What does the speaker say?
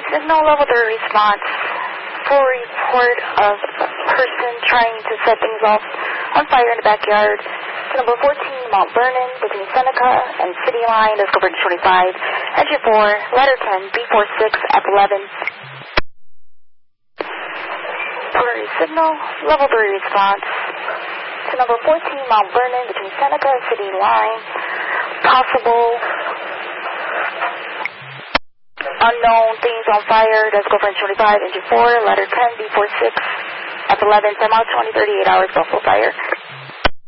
signal level 3 response. Full report of a person trying to set things off on fire in the backyard. To number 14, Mount Vernon, between Seneca and City Line, that's covered 25. Entry 4, letter 10, B46 at 11. Auxiliary signal, level 3 response. To number 14, Mount Vernon, between Seneca and City Line. Possible unknown things on fire, that's covered 25. Entry 4, letter 10, B46 at 11. Time out 20, 38 hours, Buffalo Fire.